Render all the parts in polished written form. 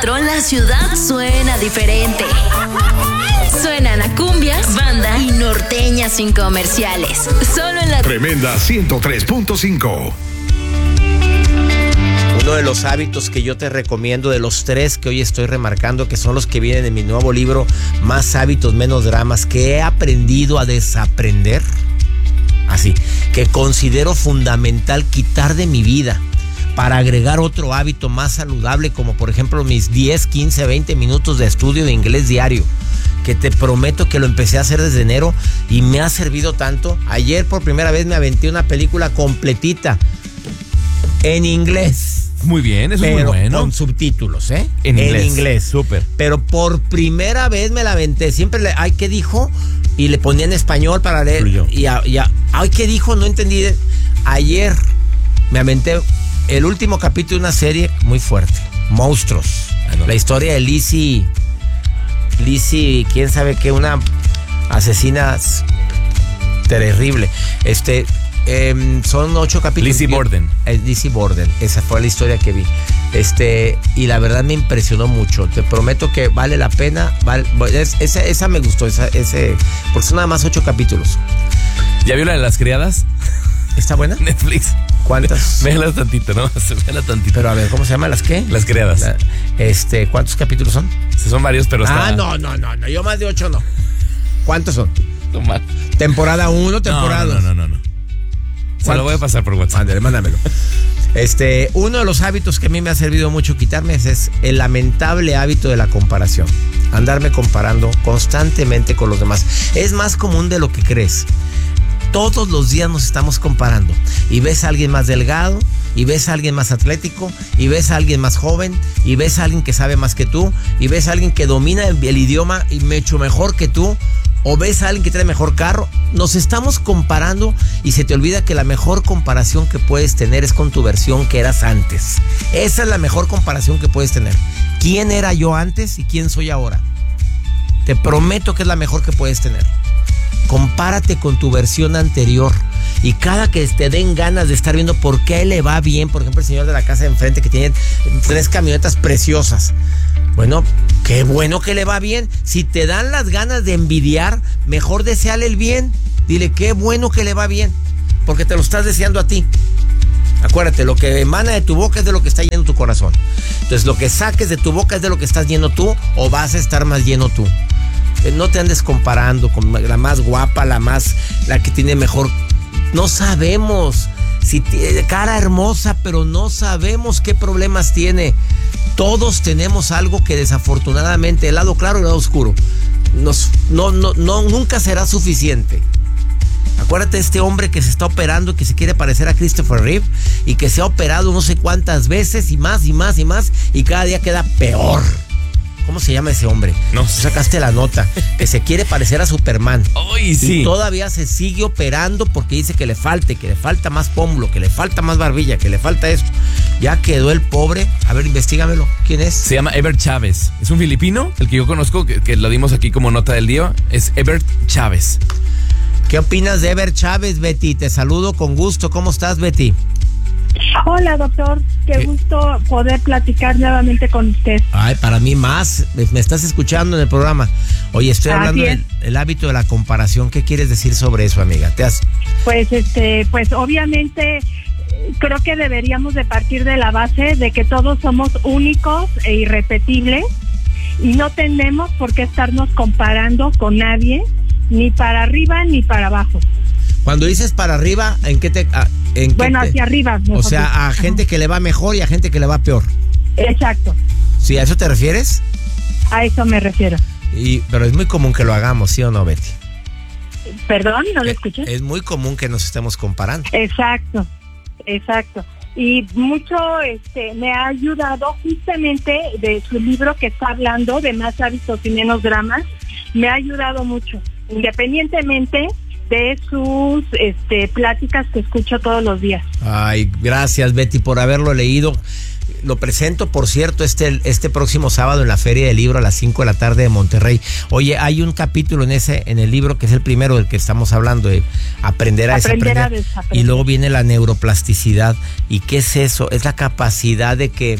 4 la ciudad suena diferente. Suenan a cumbias, banda y norteñas sin comerciales. Solo en la Tremenda 103.5. Uno de los hábitos que yo te recomiendo, de los 3 que hoy estoy remarcando, que son los que vienen en mi nuevo libro, Más hábitos, menos dramas, que he aprendido a desaprender, así, que considero fundamental quitar de mi vida para agregar otro hábito más saludable, como por ejemplo mis 10, 15, 20 minutos de estudio de inglés diario, que te prometo que lo empecé a hacer desde enero y me ha servido tanto. Ayer por primera vez me aventé una película completita en inglés. Muy bien, eso es muy bueno. Con subtítulos, ¿eh? En inglés. Súper. Pero por primera vez me la aventé. Siempre ay, ¿qué dijo? Y le ponía en español para leer. Ay, ¿qué dijo? No entendí. Ayer me aventé el último capítulo de una serie muy fuerte. Monstruos. La historia de Lizzie, quién sabe qué, una asesina terrible. Son 8 capítulos. Lizzie Borden. Lizzie Borden, esa fue la historia que vi. Y la verdad me impresionó mucho. Te prometo que vale la pena. Esa me gustó, porque son nada más 8 capítulos. ¿Ya vio la de Las Criadas? ¿Está buena? Netflix. ¿Cuántas? Véala tantito, ¿no? Véala tantito. Pero a ver, ¿cómo se llama? ¿Las qué? Las Criadas. ¿Cuántos capítulos son? Son varios, pero está... No. Yo más de 8 no. ¿Cuántos son? No más. ¿Temporada 1, temporada 2? No. Se lo voy a pasar por WhatsApp. Mándamelo. Uno de los hábitos que a mí me ha servido mucho quitarme es el lamentable hábito de la comparación. Andarme comparando constantemente con los demás. Es más común de lo que crees. Todos los días nos estamos comparando. Y ves a alguien más delgado, y ves a alguien más atlético, y ves a alguien más joven, y ves a alguien que sabe más que tú, y ves a alguien que domina el idioma y mucho mejor que tú, o ves a alguien que trae mejor carro. Nos estamos comparando y se te olvida que la mejor comparación que puedes tener es con tu versión que eras antes. Esa es la mejor comparación que puedes tener. ¿Quién era yo antes y quién soy ahora? Te prometo que es la mejor que puedes tener. Compárate con tu versión anterior. Y cada que te den ganas de estar viendo por qué le va bien, por ejemplo, el señor de la casa de enfrente que tiene 3 camionetas preciosas. Bueno, qué bueno que le va bien. Si te dan las ganas de envidiar, mejor deséale el bien. Dile qué bueno que le va bien, porque te lo estás deseando a ti. Acuérdate, lo que emana de tu boca es de lo que está lleno tu corazón. Entonces, lo que saques de tu boca es de lo que estás lleno tú, o vas a estar más lleno tú. No te andes comparando con la más guapa, la que tiene mejor. No sabemos si tiene cara hermosa, pero no sabemos qué problemas tiene. Todos tenemos algo que desafortunadamente, el lado claro y el lado oscuro, nunca será suficiente. Acuérdate de este hombre que se está operando, que se quiere parecer a Christopher Reeve y que se ha operado no sé cuántas veces y más, y cada día queda peor. ¿Cómo se llama ese hombre? No sé. Sacaste la nota. Que se quiere parecer a Superman. ¡Ay, sí! Y todavía se sigue operando porque dice que le falta más pómulo, que le falta más barbilla, que le falta esto. Ya quedó el pobre. A ver, investígamelo. ¿Quién es? Se llama Ebert Chávez. Es un filipino, el que yo conozco, que lo dimos aquí como nota del día. Es Ebert Chávez. ¿Qué opinas de Ebert Chávez, Betty? Te saludo con gusto. ¿Cómo estás, Betty? Hola, doctor. Qué gusto poder platicar nuevamente con usted. Ay, para mí más. Me estás escuchando en el programa. Oye, estoy hablando del hábito de la comparación. ¿Qué quieres decir sobre eso, amiga? Pues obviamente creo que deberíamos de partir de la base de que todos somos únicos e irrepetibles y no tenemos por qué estarnos comparando con nadie, ni para arriba ni para abajo. Cuando dices para arriba, ¿en qué te...? Hacia arriba. O sea, a gente que le va mejor y a gente que le va peor. Exacto. ¿Sí, a eso te refieres? A eso me refiero. Pero es muy común que lo hagamos, ¿sí o no, Betty? Perdón, no lo escuché. Es muy común que nos estemos comparando. Exacto. Y mucho me ha ayudado justamente de su libro que está hablando de más hábitos y menos dramas. Me ha ayudado mucho, independientemente de sus pláticas que escucho todos los días. Ay, gracias, Betty, por haberlo leído. Lo presento, por cierto, este próximo sábado en la Feria del Libro a las 5 de la tarde de Monterrey. Oye, hay un capítulo en el libro que es el primero del que estamos hablando, de aprender a desaprender. Y luego viene la neuroplasticidad. ¿Y qué es eso? Es la capacidad de que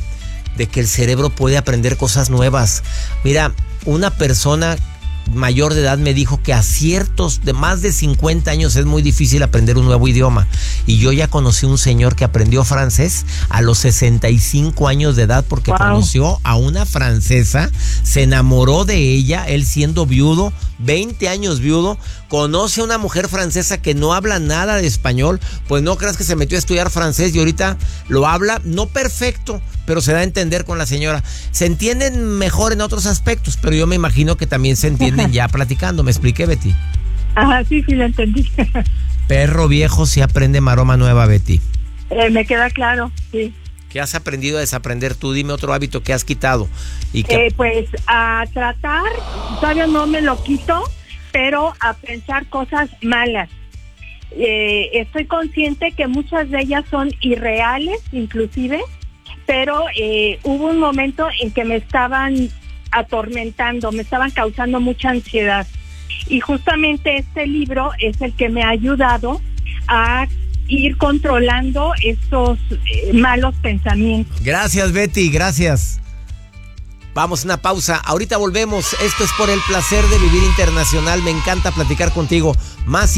de que el cerebro puede aprender cosas nuevas. Mira, una persona mayor de edad me dijo que a ciertos de más de 50 años es muy difícil aprender un nuevo idioma. Y yo ya conocí un señor que aprendió francés a los 65 años de edad porque conoció a una francesa, se enamoró de ella, él siendo viudo, 20 años viudo, conoce a una mujer francesa que no habla nada de español, pues no creas que se metió a estudiar francés y ahorita lo habla, no perfecto, pero se da a entender con la señora. Se entienden mejor en otros aspectos, pero yo me imagino que también se entienden ya platicando. ¿Me expliqué, Betty? Ajá, sí, lo entendí. Perro viejo sí aprende maroma nueva, Betty. Me queda claro, sí. ¿Qué has aprendido a desaprender tú? Dime otro hábito que has quitado. Y que... Pues a tratar, todavía no me lo quito, pero a pensar cosas malas. Estoy consciente que muchas de ellas son irreales, inclusive, pero hubo un momento en que me estaban atormentando, me estaban causando mucha ansiedad. Y justamente este libro es el que me ha ayudado a ir controlando estos malos pensamientos. Gracias, Betty, gracias. Vamos a una pausa, ahorita volvemos. Esto es Por el Placer de Vivir Internacional. Me encanta platicar contigo. Más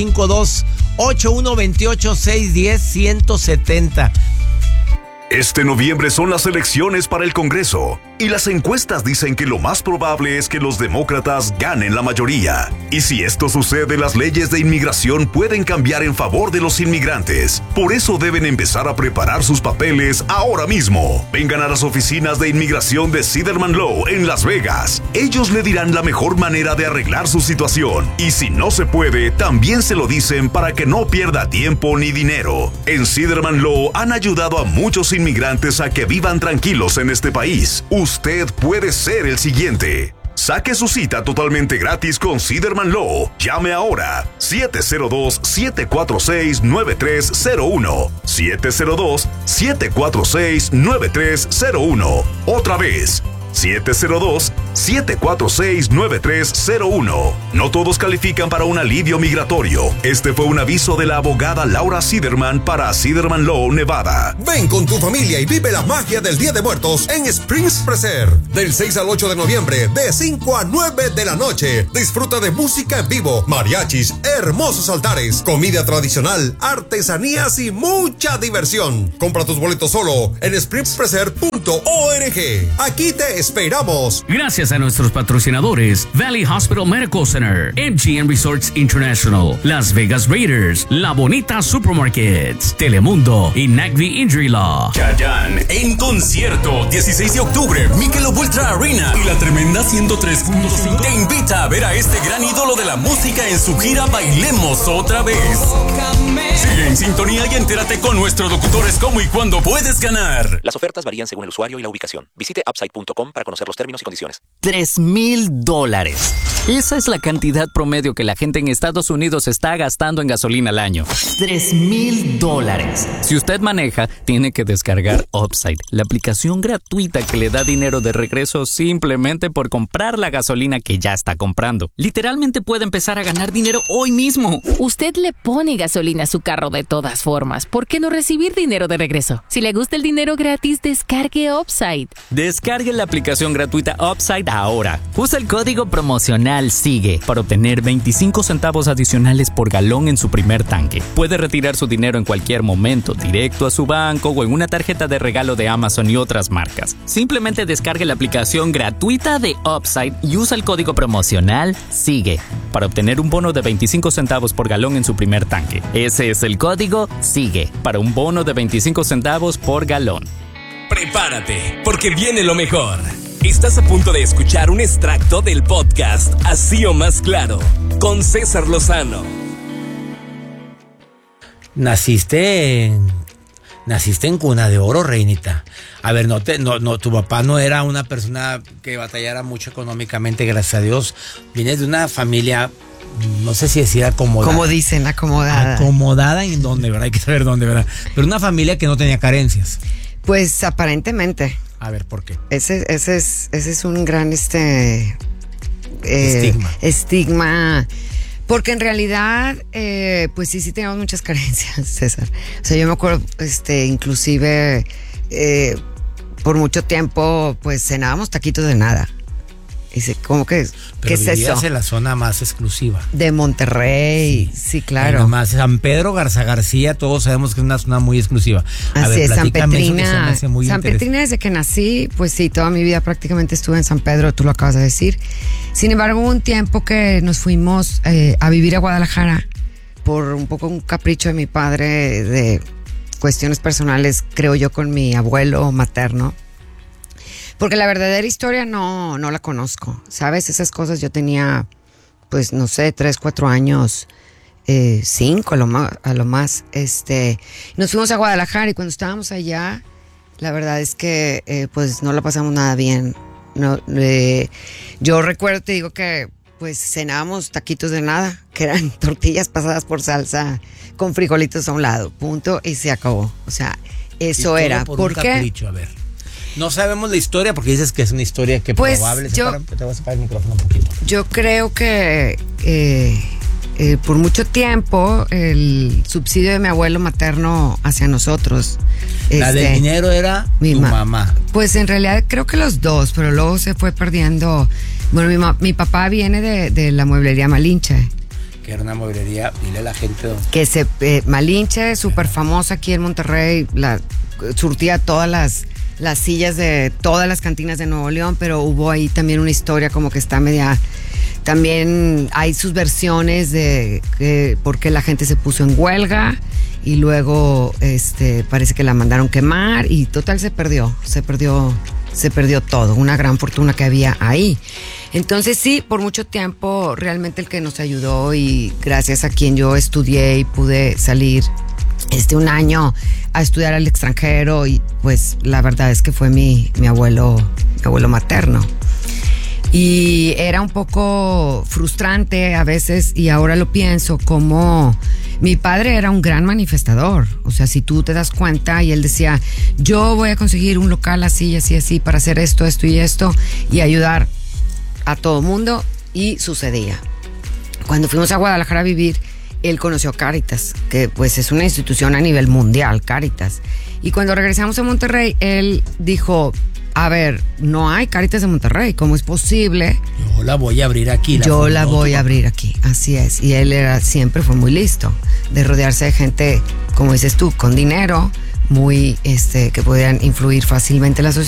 52-8128-610-170. Este noviembre son las elecciones para el Congreso y las encuestas dicen que lo más probable es que los demócratas ganen la mayoría. Y si esto sucede, las leyes de inmigración pueden cambiar en favor de los inmigrantes. Por eso deben empezar a preparar sus papeles ahora mismo. Vengan a las oficinas de inmigración de Siderman Law en Las Vegas. Ellos le dirán la mejor manera de arreglar su situación. Y si no se puede, también se lo dicen para que no pierda tiempo ni dinero. En Siderman Law han ayudado a muchos inmigrantes a que vivan tranquilos en este país. Usted puede ser el siguiente. Saque su cita totalmente gratis con Siderman Law. Llame ahora 702-746-9301. 702-746-9301. Otra vez 702-746-9301. No todos califican para un alivio migratorio. Este fue un aviso de la abogada Laura Siderman para Siderman Law, Nevada. Ven con tu familia y vive la magia del Día de Muertos en Springs Preserve. Del 6 al 8 de noviembre, de 5 a 9 de la noche. Disfruta de música en vivo, mariachis, hermosos altares, comida tradicional, artesanías y mucha diversión. Compra tus boletos solo en springspreserve.org. Aquí te esperamos. Gracias a nuestros patrocinadores Valley Hospital Medical Center, MGM Resorts International, Las Vegas Raiders, La Bonita Supermarkets, Telemundo y Nagby Injury Law. Chayanne en concierto 16 de octubre, Michelob Ultra Arena y la tremenda 103.5 te invita a ver a este gran ídolo de la música en su gira Bailemos Otra Vez. Sigue en sintonía y entérate con nuestros locutores cómo y cuándo puedes ganar. Las ofertas varían según el usuario y la ubicación. Visite upside.com para conocer los términos y condiciones. $3,000. Esa es la cantidad promedio que la gente en Estados Unidos está gastando en gasolina al año. $3,000. Si usted maneja, tiene que descargar Upside, la aplicación gratuita que le da dinero de regreso simplemente por comprar la gasolina que ya está comprando. Literalmente puede empezar a ganar dinero hoy mismo. Usted le pone gasolina a su carro de todas formas. ¿Por qué no recibir dinero de regreso? Si le gusta el dinero gratis, descargue Upside. Descargue la aplicación gratuita Upside ahora. Usa el código promocional SIGUE para obtener 25 centavos adicionales por galón en su primer tanque. Puede retirar su dinero en cualquier momento, directo a su banco o en una tarjeta de regalo de Amazon y otras marcas. Simplemente descargue la aplicación gratuita de Upside y usa el código promocional SIGUE para obtener un bono de 25 centavos por galón en su primer tanque. Ese es el código SIGUE para un bono de 25 centavos por galón. Prepárate, porque viene lo mejor. Estás a punto de escuchar un extracto del podcast Así o Más Claro, con César Lozano. Naciste en cuna de oro, reinita. A ver, tu papá no era una persona que batallara mucho económicamente, gracias a Dios. Vienes de una familia, no sé si decir acomodada. Como dicen, acomodada. Acomodada en dónde, ¿verdad? Hay que saber dónde, ¿verdad? Pero una familia que no tenía carencias. Pues aparentemente. A ver, ¿por qué? Ese es un gran estigma. Porque en realidad, pues sí tenemos muchas carencias, César. O sea, yo me acuerdo, inclusive, por mucho tiempo, pues cenábamos taquitos de nada. Dice, ¿cómo que qué es eso? En la zona más exclusiva. De Monterrey, sí claro. Además, San Pedro Garza García, todos sabemos que es una zona muy exclusiva. Así es, San Petrina. San Petrina, desde que nací, pues sí, toda mi vida prácticamente estuve en San Pedro, tú lo acabas de decir. Sin embargo, hubo un tiempo que nos fuimos a vivir a Guadalajara por un poco un capricho de mi padre, de cuestiones personales, creo yo, con mi abuelo materno. Porque la verdadera historia no la conozco, ¿sabes? Esas cosas yo tenía, pues, no sé, 3, 4 años, 5 a lo más. Nos fuimos a Guadalajara y cuando estábamos allá, la verdad es que, pues, no la pasamos nada bien. No, yo recuerdo, te digo que, pues, cenábamos taquitos de nada, que eran tortillas pasadas por salsa con frijolitos a un lado, punto, y se acabó. O sea, eso era. ¿Por qué? Capricho, a ver. No sabemos la historia porque dices que es una historia que pues probable. Te voy a sacar el micrófono un poquito. Yo creo que por mucho tiempo el subsidio de mi abuelo materno hacia nosotros. La del dinero era tu mamá. Pues en realidad creo que los dos, pero luego se fue perdiendo. Bueno, mi papá viene de la mueblería Malinche. Que era una mueblería, dile a la gente. Malinche, súper famosa aquí en Monterrey, surtía todas las sillas de todas las cantinas de Nuevo León, pero hubo ahí también una historia como que está media... También hay sus versiones de por qué la gente se puso en huelga y luego parece que la mandaron quemar y total se perdió todo, una gran fortuna que había ahí. Entonces sí, por mucho tiempo realmente el que nos ayudó y gracias a quien yo estudié y pude salir un año a estudiar al extranjero y pues la verdad es que fue mi abuelo materno. Y era un poco frustrante a veces y ahora lo pienso como mi padre era un gran manifestador. O sea, si tú te das cuenta y él decía, yo voy a conseguir un local así, así, así para hacer esto, esto y esto y ayudar a todo mundo y sucedía. Cuando fuimos a Guadalajara a vivir, él conoció Cáritas, que pues es una institución a nivel mundial, Cáritas. Y cuando regresamos a Monterrey, él dijo, a ver, no hay Cáritas de Monterrey, ¿cómo es posible? Yo la voy a abrir aquí. Yo la voy a abrir aquí, así es. Y él siempre fue muy listo de rodearse de gente, como dices tú, con dinero, muy, que podían influir fácilmente en la sociedad.